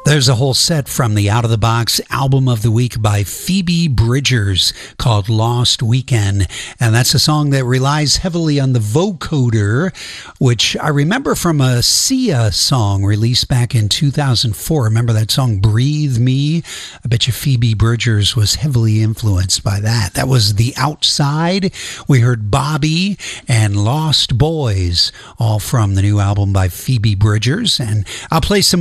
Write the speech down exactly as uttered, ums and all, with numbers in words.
There's a whole set from the Out of the Box album of the week by Phoebe Bridgers called Lost Weekend. And that's a song that relies heavily on the vocoder, which I remember from a Sia song released back in two thousand four. Remember that song, Breathe Me? I bet you Phoebe Bridgers was heavily influenced by that. That was The Outside. We heard Bobby and Lost Boys, all from the new album by Phoebe Bridgers. And I'll play some